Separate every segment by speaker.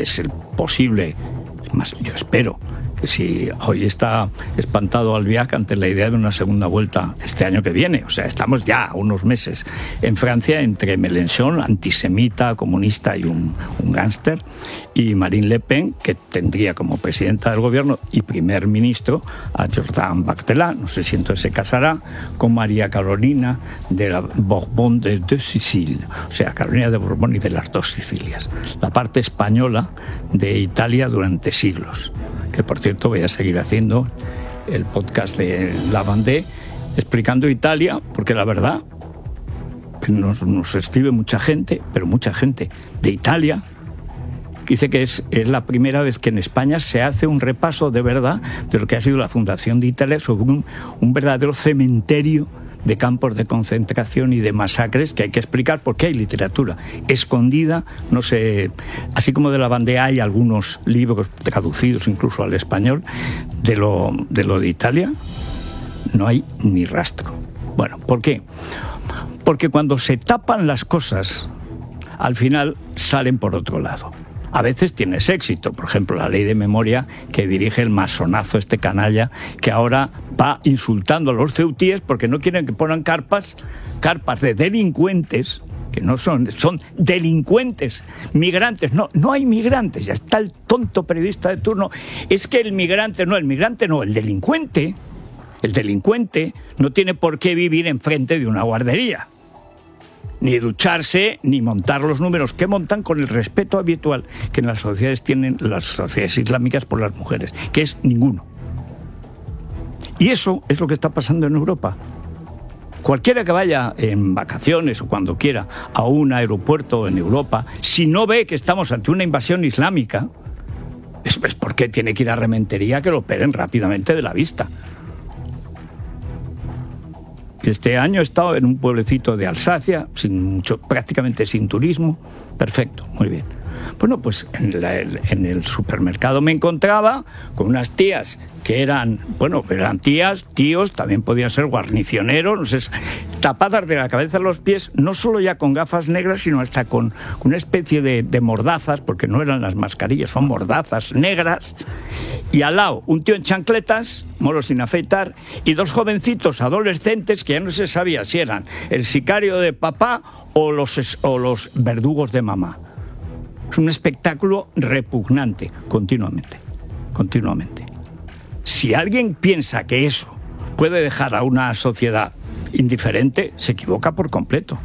Speaker 1: es el posible, más yo espero, que si hoy está espantado Albiac ante la idea de una segunda vuelta este año que viene, o sea, estamos ya a unos meses en Francia entre Mélenchon, antisemita, comunista y un gángster, y Marine Le Pen, que tendría como presidenta del gobierno y primer ministro a Jordan Bardella. No sé si entonces se casará con María Carolina de la Borbón de Sicilia, o sea, Carolina de Borbón y de las dos Sicilias, la parte española de Italia durante siglos, que por cierto voy a seguir haciendo el podcast de La Vendée explicando Italia, porque la verdad nos escribe mucha gente, pero mucha gente de Italia, que dice que es la primera vez que en España se hace un repaso de verdad de lo que ha sido la fundación de Italia sobre un verdadero cementerio de campos de concentración y de masacres que hay que explicar, porque hay literatura escondida, no sé, así como de La Vendée hay algunos libros traducidos incluso al español, de lo de Italia no hay ni rastro. Bueno, ¿por qué? Porque cuando se tapan las cosas, al final salen por otro lado. A veces tienes éxito, por ejemplo, la ley de memoria que dirige el masonazo este canalla, que ahora va insultando a los ceutíes porque no quieren que pongan carpas de delincuentes, que no son delincuentes, migrantes. No hay migrantes, ya está el tonto periodista de turno. Es que el delincuente no tiene por qué vivir enfrente de una guardería, ni ducharse, ni montar los números que montan con el respeto habitual que en las sociedades tienen las sociedades islámicas por las mujeres, que es ninguno. Y eso es lo que está pasando en Europa. Cualquiera que vaya en vacaciones o cuando quiera a un aeropuerto en Europa, si no ve que estamos ante una invasión islámica, es porque tiene que ir a Rementería que lo operen rápidamente de la vista. Este año he estado en un pueblecito de Alsacia, prácticamente sin turismo. Perfecto, muy bien. Bueno, pues en el supermercado me encontraba con unas tías que eran tías, tíos, también podían ser guarnicioneros, no sé, tapadas de la cabeza a los pies, no solo ya con gafas negras, sino hasta con una especie de mordazas, porque no eran las mascarillas, son mordazas negras, y al lado un tío en chancletas, moro sin afeitar, y dos jovencitos adolescentes que ya no se sabía si eran el sicario de papá o los verdugos de mamá. Es un espectáculo repugnante, continuamente. Si alguien piensa que eso puede dejar a una sociedad indiferente, se equivoca por completo.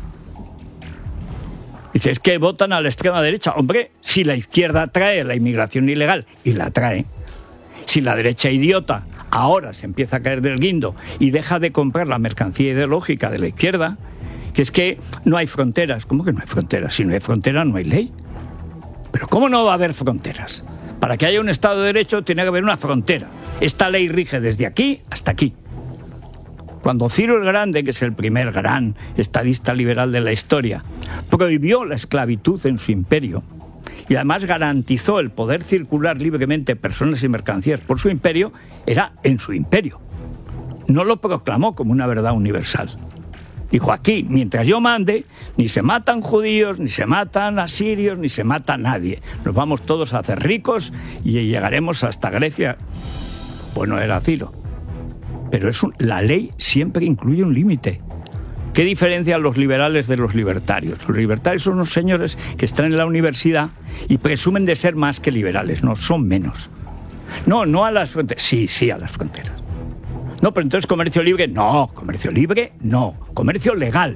Speaker 1: Dice, es que votan a la extrema derecha. Hombre, si la izquierda trae la inmigración ilegal, y la trae, si la derecha idiota ahora se empieza a caer del guindo y deja de comprar la mercancía ideológica de la izquierda, que es que no hay fronteras. ¿Cómo que no hay fronteras? Si no hay fronteras, no hay ley. Pero ¿cómo no va a haber fronteras? Para que haya un Estado de Derecho tiene que haber una frontera. Esta ley rige desde aquí hasta aquí. Cuando Ciro el Grande, que es el primer gran estadista liberal de la historia, prohibió la esclavitud en su imperio y además garantizó el poder circular libremente personas y mercancías por su imperio, era en su imperio. No lo proclamó como una verdad universal. Dijo, aquí, mientras yo mande, ni se matan judíos, ni se matan asirios, ni se mata nadie. Nos vamos todos a hacer ricos y llegaremos hasta Grecia. Bueno, era Ciro. Pero la ley siempre incluye un límite. ¿Qué diferencian los liberales de los libertarios? Los libertarios son unos señores que están en la universidad y presumen de ser más que liberales. No, son menos. No a las fronteras. Sí a las fronteras. No, pero entonces comercio libre, no. Comercio libre, no. Comercio legal.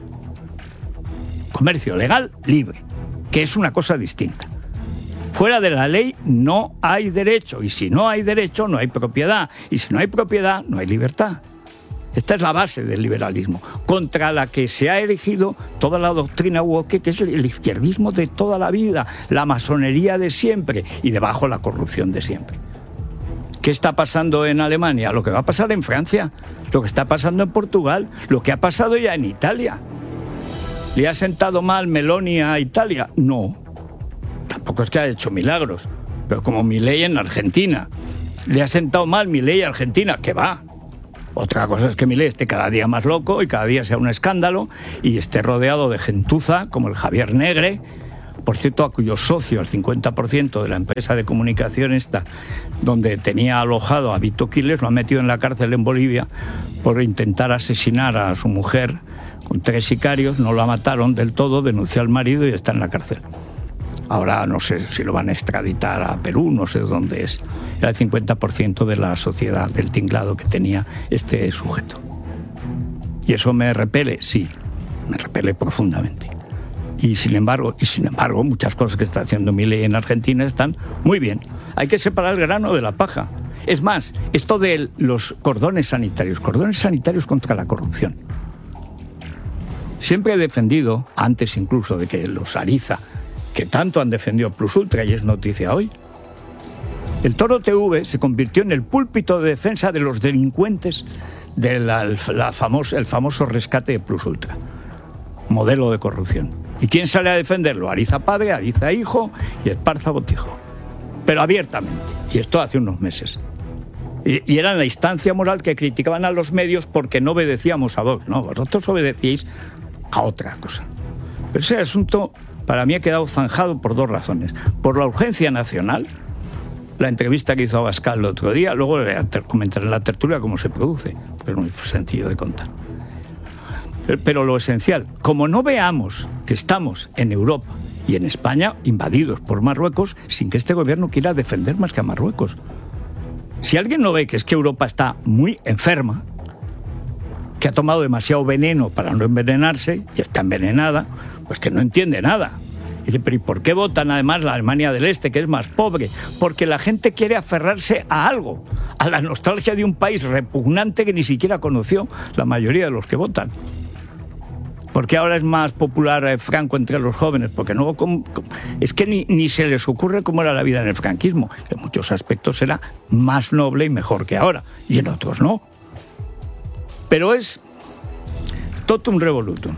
Speaker 1: Comercio legal, libre. Que es una cosa distinta. Fuera de la ley no hay derecho. Y si no hay derecho, no hay propiedad. Y si no hay propiedad, no hay libertad. Esta es la base del liberalismo, contra la que se ha erigido toda la doctrina woke, que es el izquierdismo de toda la vida, la masonería de siempre y debajo la corrupción de siempre. ¿Qué está pasando en Alemania? Lo que va a pasar en Francia, lo que está pasando en Portugal, lo que ha pasado ya en Italia. ¿Le ha sentado mal Meloni a Italia? No. Tampoco es que ha hecho milagros, pero como Milei en Argentina. ¿Le ha sentado mal Milei a Argentina? ¿Qué va? Otra cosa es que Milei esté cada día más loco y cada día sea un escándalo y esté rodeado de gentuza como el Javier Negre por cierto, a cuyo socio, el 50% de la empresa de comunicación esta, donde tenía alojado a Vito Quiles, lo han metido en la cárcel en Bolivia por intentar asesinar a su mujer con 3 sicarios, no la mataron del todo, denunció al marido y está en la cárcel. Ahora no sé si lo van a extraditar a Perú, no sé dónde es. Era el 50% de la sociedad, del tinglado que tenía este sujeto. ¿Y eso me repele? Sí, me repele profundamente. Y sin embargo, muchas cosas que está haciendo Milei en Argentina están muy bien. Hay que separar el grano de la paja. Es más, esto de los cordones sanitarios contra la corrupción. Siempre he defendido, antes incluso de que los Ariza, que tanto han defendido Plus Ultra y es noticia hoy, el Toro TV se convirtió en el púlpito de defensa de los delincuentes del famoso rescate de Plus Ultra, modelo de corrupción. ¿Y quién sale a defenderlo? Ariza padre, Ariza hijo y Esparza botijo. Pero abiertamente, y esto hace unos meses. Y era la instancia moral que criticaban a los medios porque no obedecíamos a Vox. No, vosotros obedecíais a otra cosa. Pero ese asunto para mí ha quedado zanjado por 2 razones. Por la urgencia nacional, la entrevista que hizo Abascal el otro día, luego le voy a comentar en la tertulia cómo se produce, porque es muy sencillo de contar. Pero lo esencial, como no veamos que estamos en Europa y en España invadidos por Marruecos, sin que este gobierno quiera defender más que a Marruecos. Si alguien no ve que es que Europa está muy enferma, que ha tomado demasiado veneno para no envenenarse y está envenenada, pues que no entiende nada. Y dice, pero ¿y por qué votan además la Alemania del Este, que es más pobre? Porque la gente quiere aferrarse a algo, a la nostalgia de un país repugnante que ni siquiera conoció la mayoría de los que votan. Porque ahora es más popular Franco entre los jóvenes, porque no, es que ni se les ocurre cómo era la vida en el franquismo. En muchos aspectos era más noble y mejor que ahora, y en otros no. Pero es totum revolutum.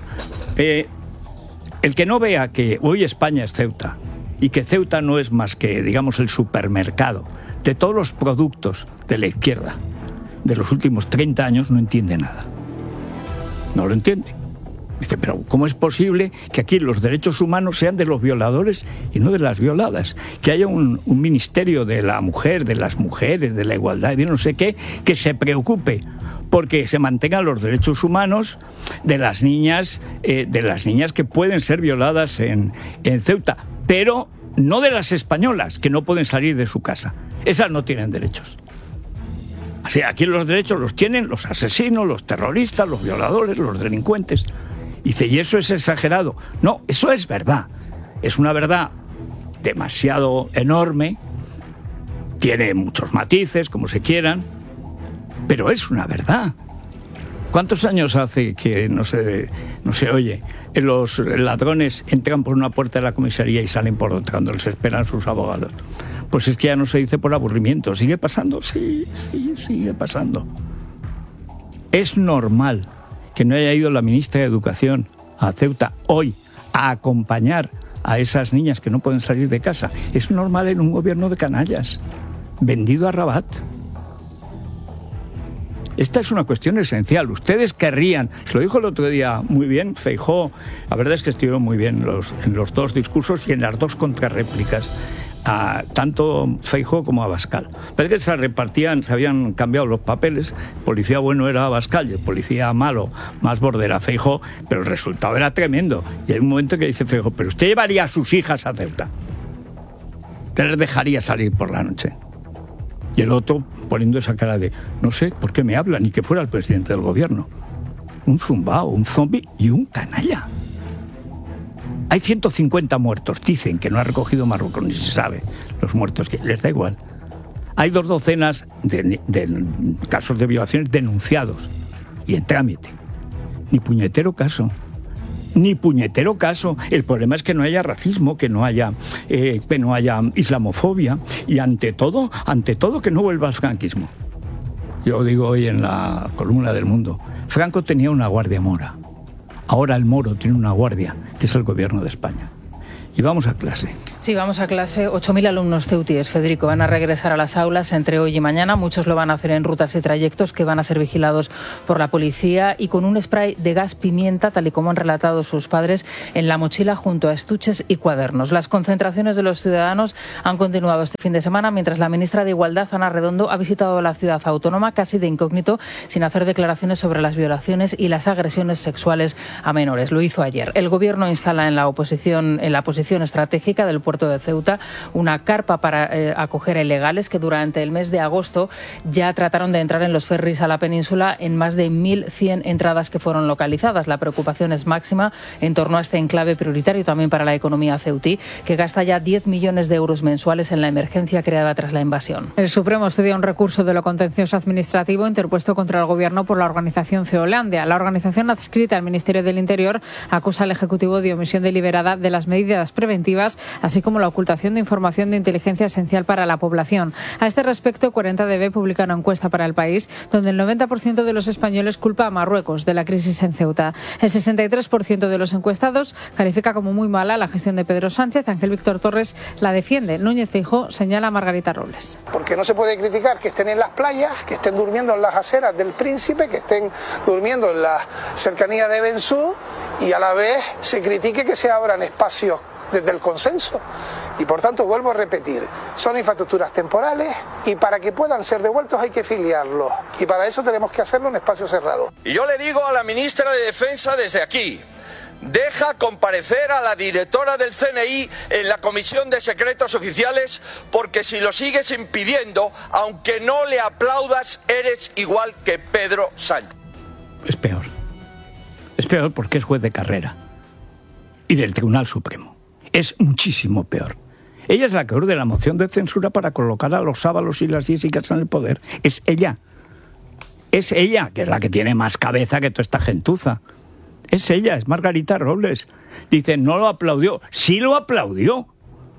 Speaker 1: El que no vea que hoy España es Ceuta y que Ceuta no es más que, digamos, el supermercado de todos los productos de la izquierda de los últimos 30 años, no entiende nada. No lo entiende. Dice, pero ¿cómo es posible que aquí los derechos humanos sean de los violadores y no de las violadas? Que haya un ministerio de la mujer, de las mujeres, de la igualdad y de no sé qué, que se preocupe porque se mantengan los derechos humanos de las niñas que pueden ser violadas en Ceuta, pero no de las españolas que no pueden salir de su casa. Esas no tienen derechos. O sea, aquí los derechos los tienen los asesinos, los terroristas, los violadores, los delincuentes. Dice, ¿y eso es exagerado? No, eso es verdad. Es una verdad demasiado enorme, tiene muchos matices, como se quieran, pero es una verdad. ¿Cuántos años hace que no se oye? Los ladrones entran por una puerta de la comisaría y salen por otra cuando les esperan sus abogados. Pues es que ya no se dice por aburrimiento. ¿Sigue pasando? Sí, sigue pasando. Es normal que no haya ido la ministra de Educación a Ceuta hoy a acompañar a esas niñas que no pueden salir de casa. Es normal en un gobierno de canallas, vendido a Rabat. Esta es una cuestión esencial. Ustedes querrían, se lo dijo el otro día muy bien Feijóo, la verdad es que estuvieron muy bien en los 2 discursos y en las 2 contrarréplicas, tanto Feijóo como Abascal. Parece que se habían cambiado los papeles. El policía bueno era Abascal y el policía malo, más borde era Feijóo, pero el resultado era tremendo. Y hay un momento que dice Feijóo, pero usted llevaría a sus hijas a Ceuta, ¿te les dejaría salir por la noche? Y el otro poniendo esa cara de, no sé por qué me habla, ni que fuera el presidente del gobierno. Un zumbao, un zombi y un canalla. Hay 150 muertos, dicen que no ha recogido Marruecos, ni se sabe los muertos, que les da igual. Hay 2 docenas de casos de violaciones denunciados y en trámite. Ni puñetero caso. Ni puñetero caso. El problema es que no haya racismo, que no haya islamofobia y ante todo que no vuelva al franquismo. Yo digo hoy en la columna del Mundo, Franco tenía una guardia mora. Ahora el moro tiene una guardia, que es el gobierno de España. Y vamos a clase.
Speaker 2: Sí, vamos a clase. 8.000 alumnos ceutíes, Federico, van a regresar a las aulas entre hoy y mañana. Muchos lo van a hacer en rutas y trayectos que van a ser vigilados por la policía y con un spray de gas pimienta, tal y como han relatado sus padres, en la mochila junto a estuches y cuadernos. Las concentraciones de los ciudadanos han continuado este fin de semana, mientras la ministra de Igualdad, Ana Redondo, ha visitado la ciudad autónoma casi de incógnito, sin hacer declaraciones sobre las violaciones y las agresiones sexuales a menores. Lo hizo ayer. El Gobierno instala en la posición estratégica del puerto de Ceuta una carpa para acoger a ilegales que durante el mes de agosto ya trataron de entrar en los ferries a la península en más de 1.100 entradas que fueron localizadas. La preocupación es máxima en torno a este enclave prioritario también para la economía ceutí, que gasta ya 10 millones de euros mensuales en la emergencia creada tras la invasión.
Speaker 3: El Supremo estudia un recurso de lo contencioso administrativo interpuesto contra el Gobierno por la organización Ceolandia. La organización adscrita al Ministerio del Interior acusa al Ejecutivo de omisión deliberada de las medidas preventivas, así como la ocultación de información de inteligencia esencial para la población. A este respecto, 40DB publica una encuesta para El País donde el 90% de los españoles culpa a Marruecos de la crisis en Ceuta. El 63% de los encuestados califica como muy mala la gestión de Pedro Sánchez. Ángel Víctor Torres la defiende. Núñez Feijóo señala a Margarita Robles.
Speaker 4: Porque no se puede criticar que estén en las playas, que estén durmiendo en las aceras del Príncipe, que estén durmiendo en la cercanía de Bensú y a la vez se critique que se abran espacios desde el consenso. Y por tanto, vuelvo a repetir, son infraestructuras temporales y para que puedan ser devueltos hay que filiarlos. Y para eso tenemos que hacerlo en espacio cerrado.
Speaker 5: Y yo le digo a la ministra de Defensa desde aquí, deja comparecer a la directora del CNI en la Comisión de Secretos Oficiales, porque si lo sigues impidiendo, aunque no le aplaudas, eres igual que Pedro Sánchez.
Speaker 1: Es peor. Es peor porque es juez de carrera y del Tribunal Supremo. Es muchísimo peor. Ella es la que ordena la moción de censura para colocar a los Ábalos y las Jessicas en el poder. Es ella. Es ella, que es la que tiene más cabeza que toda esta gentuza. Es ella, es Margarita Robles. Dice, no lo aplaudió. Sí lo aplaudió.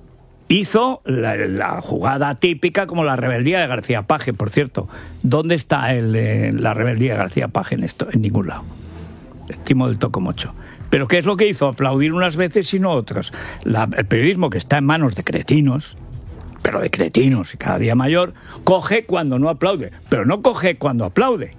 Speaker 1: Hizo la jugada típica como la rebeldía de García Paje, por cierto. ¿Dónde está la rebeldía de García Paje en esto? En ningún lado. El timo del tocomocho. ¿Pero qué es lo que hizo? Aplaudir unas veces y no otras. El periodismo, que está en manos de cretinos, pero de cretinos y cada día mayor, coge cuando no aplaude, pero no coge cuando aplaude.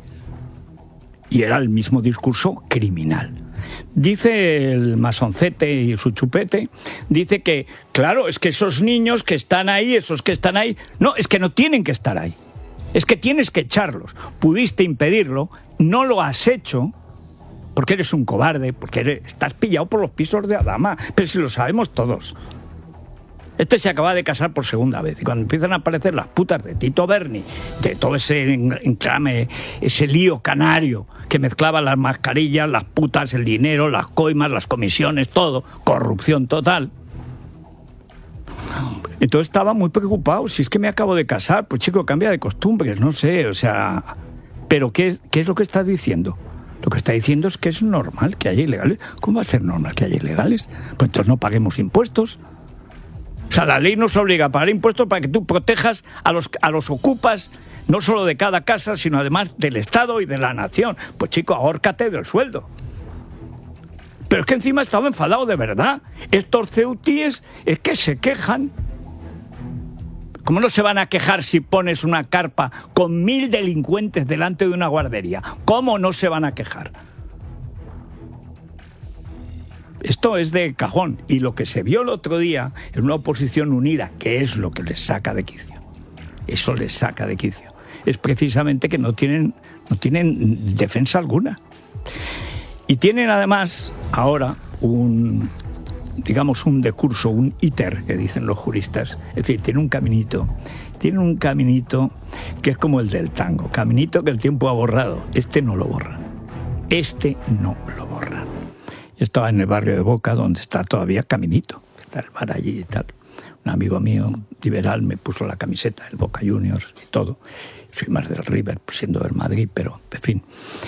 Speaker 1: Y era el mismo discurso criminal. Dice el masoncete y su chupete, dice que, claro, es que esos niños que están ahí, esos que están ahí, no, es que no tienen que estar ahí. Es que tienes que echarlos. Pudiste impedirlo, no lo has hecho, porque eres un cobarde, porque estás pillado por los pisos de Adama, pero si lo sabemos todos. Este se acaba de casar por segunda vez, y cuando empiezan a aparecer las putas de Tito Berni, de todo ese enclame, ese lío canario, que mezclaba las mascarillas, las putas, el dinero, las coimas, las comisiones, todo, corrupción total. Entonces estaba muy preocupado, si es que me acabo de casar, pues chico, cambia de costumbres, no sé, o sea... Pero ¿qué es lo que estás diciendo? Lo que está diciendo es que es normal que haya ilegales. ¿Cómo va a ser normal que haya ilegales? Pues entonces no paguemos impuestos. O sea, la ley nos obliga a pagar impuestos para que tú protejas a los ocupas, no solo de cada casa, sino además del Estado y de la nación. Pues chico, ahórcate del sueldo. Pero es que encima estaba enfadado de verdad. Estos ceutíes es que se quejan. ¿Cómo no se van a quejar si pones una carpa con 1.000 delincuentes delante de una guardería? ¿Cómo no se van a quejar? Esto es de cajón. Y lo que se vio el otro día en una oposición unida, que es lo que les saca de quicio, eso les saca de quicio, es precisamente que no tienen defensa alguna. Y tienen además ahora un decurso, un íter, que dicen los juristas. Es decir, tienen un caminito que es como el del tango, caminito que el tiempo ha borrado. Este no lo borran. Yo estaba en el barrio de Boca, donde está todavía Caminito, está el bar allí y tal. Un amigo mío, liberal, me puso la camiseta del Boca Juniors y todo. Soy más del River, siendo del Madrid, pero en fin.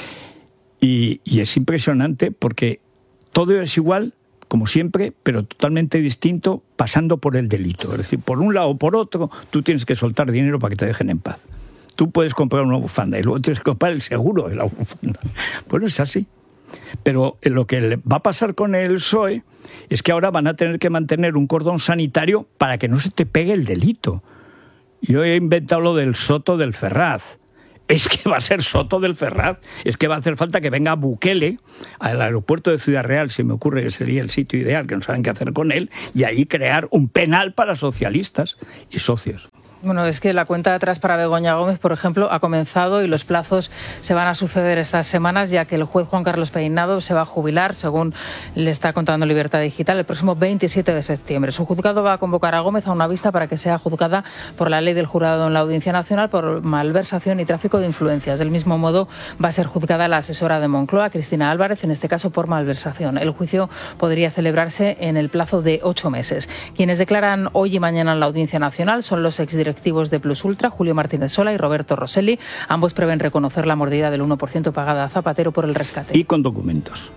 Speaker 1: Y es impresionante porque todo es igual, como siempre, pero totalmente distinto, pasando por el delito. Es decir, por un lado o por otro, tú tienes que soltar dinero para que te dejen en paz. Tú puedes comprar una bufanda y luego tienes que comprar el seguro de la bufanda. Bueno, es así. Pero lo que va a pasar con el PSOE es que ahora van a tener que mantener un cordón sanitario para que no se te pegue el delito. Yo he inventado lo del Soto del Ferraz. Es que va a ser Soto del Ferraz. Es que va a hacer falta que venga Bukele al aeropuerto de Ciudad Real, se me ocurre que sería el sitio ideal, que no saben qué hacer con él, y ahí crear un penal para socialistas y socios.
Speaker 2: Bueno, es que la cuenta de atrás para Begoña Gómez, por ejemplo, ha comenzado y los plazos se van a suceder estas semanas, ya que el juez Juan Carlos Peinado se va a jubilar, según le está contando Libertad Digital, el próximo 27 de septiembre. Su juzgado va a convocar a Gómez a una vista para que sea juzgada por la ley del jurado en la Audiencia Nacional por malversación y tráfico de influencias. Del mismo modo, va a ser juzgada la asesora de Moncloa, Cristina Álvarez, en este caso por malversación. El juicio podría celebrarse en el plazo de 8 meses. Quienes declaran hoy y mañana en la Audiencia Nacional son los exdirectivos de Plus Ultra, Julio Martínez Sola y Roberto Rosselli. Ambos prevén reconocer la mordida del 1% pagada a Zapatero por el rescate.
Speaker 1: Y con documentos.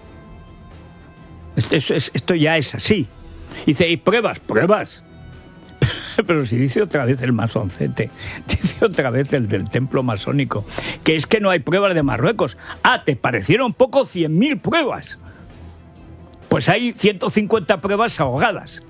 Speaker 1: Esto ya es así. Dice, ¿y pruebas? ¡Pruebas! Pero si dice otra vez el masoncete, dice otra vez el del templo masónico, que es que no hay pruebas de Marruecos. ¿Te parecieron poco 100.000 pruebas? Pues hay 150 pruebas ahogadas.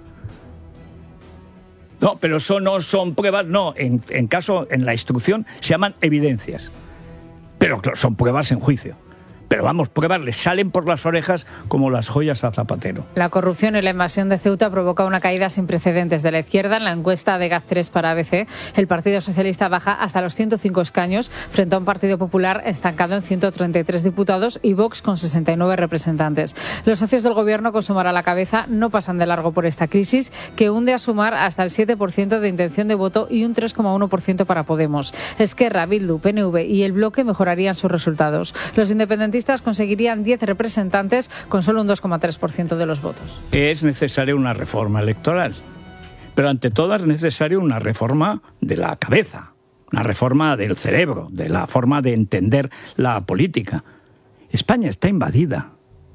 Speaker 1: No, pero eso no son pruebas, no. En la instrucción se llaman evidencias. Pero son pruebas en juicio. Pero vamos, pruebas le salen por las orejas como las joyas a Zapatero.
Speaker 3: La corrupción y la invasión de Ceuta provoca una caída sin precedentes de la izquierda. En la encuesta de GAZ3 para ABC, el Partido Socialista baja hasta los 105 escaños frente a un Partido Popular estancado en 133 diputados y Vox con 69 representantes. Los socios del Gobierno, con Sumar a la cabeza, no pasan de largo por esta crisis, que hunde a Sumar hasta el 7% de intención de voto y un 3,1% para Podemos. Esquerra, Bildu, PNV y el Bloque mejorarían sus resultados. Los independentistas conseguirían 10 representantes con solo un 2,3% de los votos.
Speaker 1: Es necesaria una reforma electoral, pero ante todo es necesaria una reforma de la cabeza, una reforma del cerebro, de la forma de entender la política. España está invadida.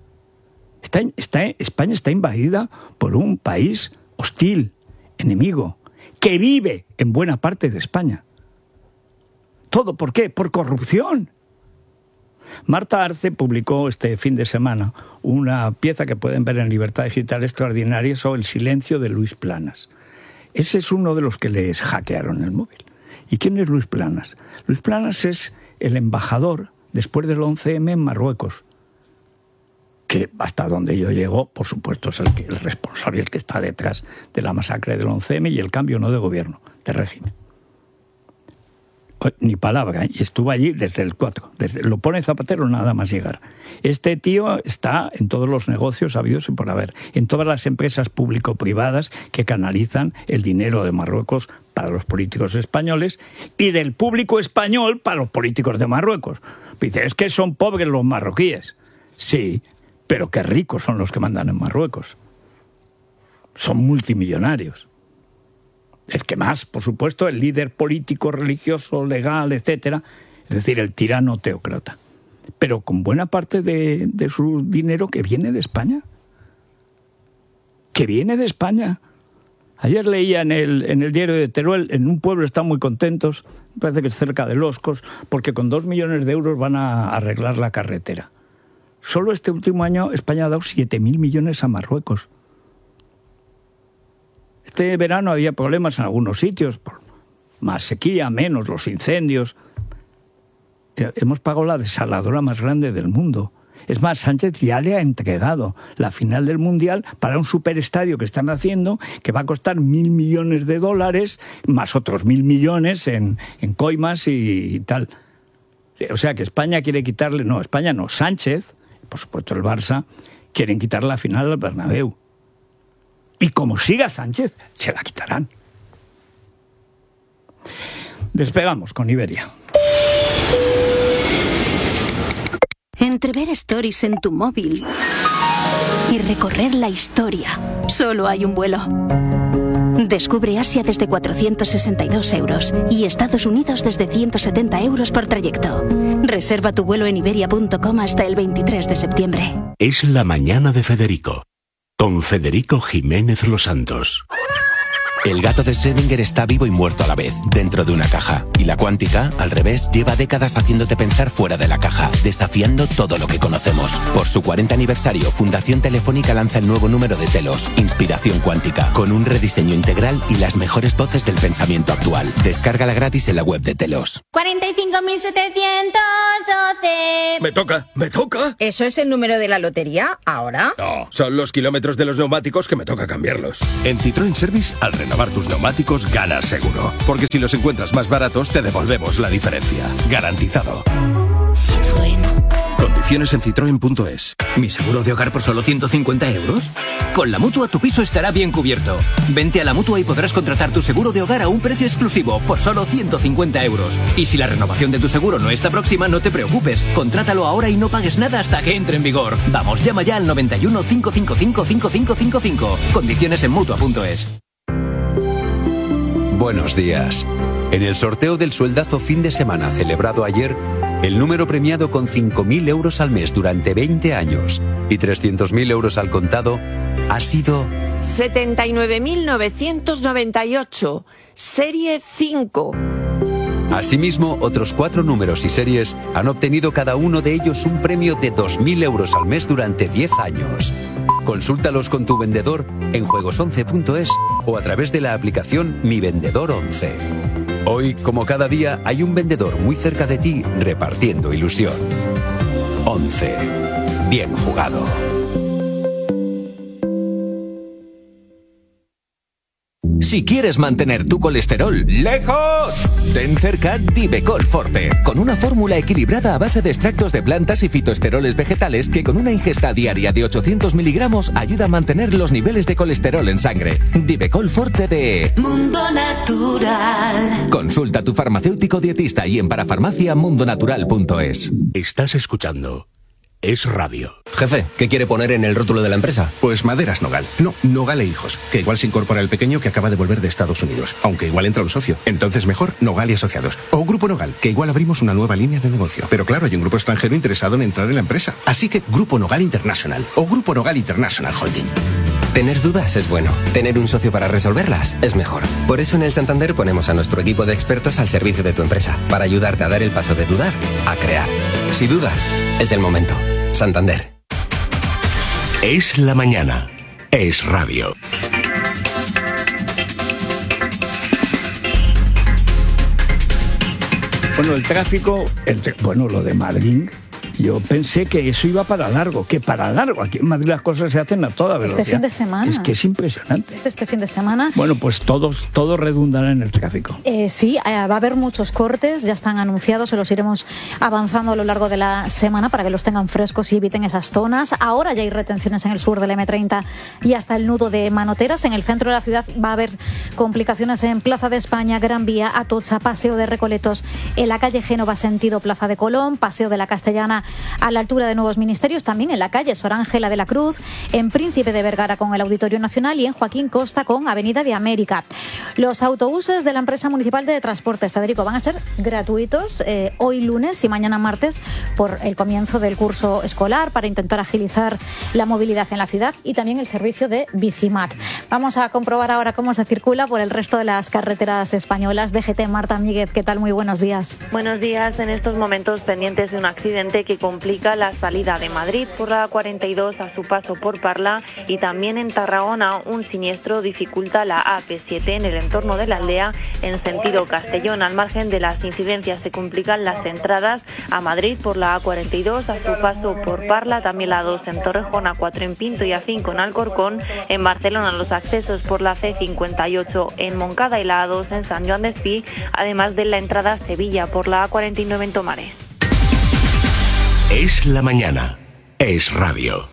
Speaker 1: España está invadida por un país hostil, enemigo, que vive en buena parte de España. ¿Todo por qué? Por corrupción. Marta Arce publicó este fin de semana una pieza que pueden ver en Libertad Digital extraordinaria sobre el silencio de Luis Planas. Ese es uno de los que les hackearon el móvil. ¿Y quién es Luis Planas? Luis Planas es el embajador después del 11M en Marruecos, que hasta donde yo llego, por supuesto, es el responsable, el que está detrás de la masacre del 11M y el cambio no de gobierno, de régimen. Ni palabra, y estuvo allí desde el 4. Lo pone Zapatero nada más llegar. Este tío está en todos los negocios habidos y por haber, en todas las empresas público-privadas que canalizan el dinero de Marruecos para los políticos españoles y del público español para los políticos de Marruecos. Dice, es que son pobres los marroquíes. Sí, pero qué ricos son los que mandan en Marruecos. Son multimillonarios. El que más, por supuesto, el líder político, religioso, legal, etcétera, es decir, el tirano teócrata. Pero con buena parte de su dinero que viene de España. Que viene de España. Ayer leía en el diario de Teruel, en un pueblo están muy contentos, me parece que es cerca de Loscos, porque con 2 millones de euros van a arreglar la carretera. Solo este último año España ha dado 7.000 millones a Marruecos. Este verano había problemas en algunos sitios, por más sequía, menos los incendios. Hemos pagado la desaladora más grande del mundo. Es más, Sánchez ya le ha entregado la final del Mundial para un superestadio que están haciendo, que va a costar $1.000 millones, más otros 1.000 millones en coimas y tal. O sea que España quiere quitarle... No, España no, Sánchez, por supuesto el Barça, quieren quitar la final al Bernabéu. Y como siga Sánchez, se la quitarán. Despegamos con Iberia.
Speaker 6: Entre ver stories en tu móvil y recorrer la historia, solo hay un vuelo. Descubre Asia desde 462 euros y Estados Unidos desde 170 euros por trayecto. Reserva tu vuelo en iberia.com hasta el 23 de septiembre.
Speaker 7: Es la mañana de Federico, con Federico Jiménez Los Santos. El gato de Schrödinger está vivo y muerto a la vez, dentro de una caja. Y la cuántica, al revés, lleva décadas haciéndote pensar fuera de la caja, desafiando todo lo que conocemos. Por su 40 aniversario, Fundación Telefónica lanza el nuevo número de Telos, Inspiración Cuántica, con un rediseño integral y las mejores voces del pensamiento actual. Descárgala gratis en la web de Telos.
Speaker 8: 45.712.
Speaker 9: Me toca.
Speaker 8: ¿Eso es el número de la lotería? ¿Ahora?
Speaker 9: No, son los kilómetros de los neumáticos que me toca cambiarlos. En Citroën Service, al renovar tus neumáticos, ganas seguro. Porque si los encuentras más baratos, te devolvemos la diferencia. Garantizado.
Speaker 10: Citroën.
Speaker 9: Condiciones en citroen.es.
Speaker 11: ¿Mi seguro de hogar por solo 150 euros? Con la Mutua tu piso estará bien cubierto. Vente a la Mutua y podrás contratar tu seguro de hogar a un precio exclusivo por solo 150 euros. Y si la renovación de tu seguro no está próxima, no te preocupes. Contrátalo ahora y no pagues nada hasta que entre en vigor. Vamos, llama ya al 91 555 5555. Condiciones en Mutua.es.
Speaker 12: Buenos días. En el sorteo del sueldazo fin de semana celebrado ayer, el número premiado con 5.000 euros al mes durante 20 años y 300.000 euros al contado ha sido
Speaker 13: 79.998, serie 5.
Speaker 12: Asimismo, otros 4 números y series han obtenido cada uno de ellos un premio de 2.000 euros al mes durante 10 años. Consúltalos con tu vendedor en juegos11.es o a través de la aplicación Mi Vendedor 11. Hoy, como cada día, hay un vendedor muy cerca de ti repartiendo ilusión. 11. Bien jugado.
Speaker 14: Si quieres mantener tu colesterol lejos, ten cerca Divecol Forte, con una fórmula equilibrada a base de extractos de plantas y fitoesteroles vegetales que con una ingesta diaria de 800 miligramos ayuda a mantener los niveles de colesterol en sangre. Divecol Forte de
Speaker 10: Mundo Natural.
Speaker 14: Consulta a tu farmacéutico dietista y en parafarmaciamundonatural.es.
Speaker 15: Estás escuchando Es Radio.
Speaker 16: Jefe, ¿qué quiere poner en el rótulo de la empresa?
Speaker 15: Pues Maderas Nogal. No, Nogal e Hijos. Que igual se incorpora el pequeño que acaba de volver de Estados Unidos. Aunque igual entra un socio. Entonces mejor Nogal y Asociados. O Grupo Nogal, que igual abrimos una nueva línea de negocio. Pero claro, hay un grupo extranjero interesado en entrar en la empresa. Así que Grupo Nogal International. O Grupo Nogal International Holding.
Speaker 16: Tener dudas es bueno. Tener un socio para resolverlas es mejor. Por eso en el Santander ponemos a nuestro equipo de expertos al servicio de tu empresa. Para ayudarte a dar el paso de dudar a crear. Si dudas, es el momento. Santander.
Speaker 15: Es la mañana. Es Radio.
Speaker 1: Bueno, el tráfico, lo de Madrid, yo pensé que eso iba para largo, Aquí en Madrid las cosas se hacen a toda velocidad.
Speaker 17: Este fin de semana.
Speaker 1: Es que es impresionante.
Speaker 17: Este fin de semana.
Speaker 1: Bueno, pues todos redundará en el tráfico.
Speaker 17: Sí, va a haber muchos cortes, ya están anunciados, se los iremos avanzando a lo largo de la semana para que los tengan frescos y eviten esas zonas. Ahora ya hay retenciones en el sur del M30 y hasta el nudo de Manoteras. En el centro de la ciudad va a haber complicaciones en Plaza de España, Gran Vía, Atocha, Paseo de Recoletos, en la calle Génova sentido Plaza de Colón, Paseo de la Castellana a la altura de Nuevos Ministerios, también en la calle Sor Ángela de la Cruz, en Príncipe de Vergara con el Auditorio Nacional y en Joaquín Costa con Avenida de América. Los autobuses de la empresa municipal de transporte, Federico, van a ser gratuitos hoy lunes y mañana martes por el comienzo del curso escolar para intentar agilizar la movilidad en la ciudad y también el servicio de Bicimat. Vamos a comprobar ahora cómo se circula por el resto de las carreteras españolas. DGT, Marta Míguez, ¿qué tal? Muy buenos días.
Speaker 18: Buenos días. En estos momentos pendientes de un accidente que complica la salida de Madrid por la 42 a su paso por Parla y también en Tarragona un siniestro dificulta la AP7 en el entorno de la aldea en sentido Castellón. Al margen de las incidencias se complican las entradas a Madrid por la A42 a su paso por Parla, también la A2 en Torrejón, A4 en Pinto y A5 en Alcorcón. En Barcelona los accesos por la C58 en Moncada y la A2 en San Joan d'Espí, además de la entrada a Sevilla por la A49 en Tomares.
Speaker 15: Es la mañana. Es Radio.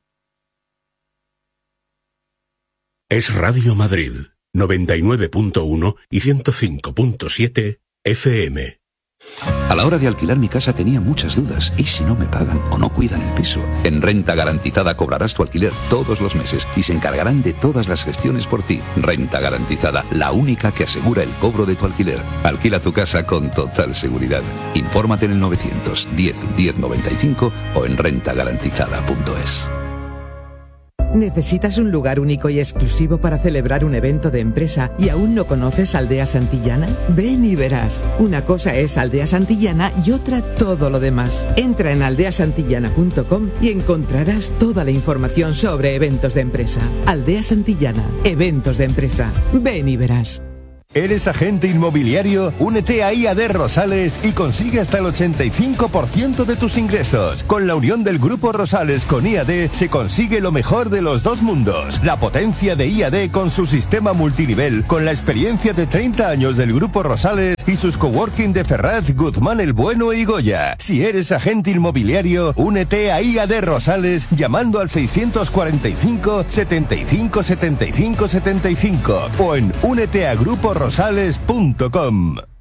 Speaker 15: Es Radio Madrid, 99.1 y 105.7 FM.
Speaker 19: A la hora de alquilar mi casa tenía muchas dudas. ¿Y si no me pagan o no cuidan el piso? En Renta Garantizada cobrarás tu alquiler todos los meses y se encargarán de todas las gestiones por ti. Renta Garantizada, la única que asegura el cobro de tu alquiler. Alquila tu casa con total seguridad. Infórmate en el 910 1095 o en rentagarantizada.es.
Speaker 20: ¿Necesitas un lugar único y exclusivo para celebrar un evento de empresa y aún no conoces Aldea Santillana? Ven y verás. Una cosa es Aldea Santillana y otra todo lo demás. Entra en aldeasantillana.com y encontrarás toda la información sobre eventos de empresa. Aldea Santillana, eventos de empresa. Ven y verás.
Speaker 21: ¿Eres agente inmobiliario? Únete a IAD Rosales y consigue hasta el 85% de tus ingresos. Con la unión del Grupo Rosales con IAD se consigue lo mejor de los dos mundos. La potencia de IAD con su sistema multinivel, con la experiencia de 30 años del Grupo Rosales y sus coworking de Ferraz, Guzmán el Bueno y Goya. Si eres agente inmobiliario, únete a IAD Rosales llamando al 645 75 75 75 o en úneteagruporosales.com.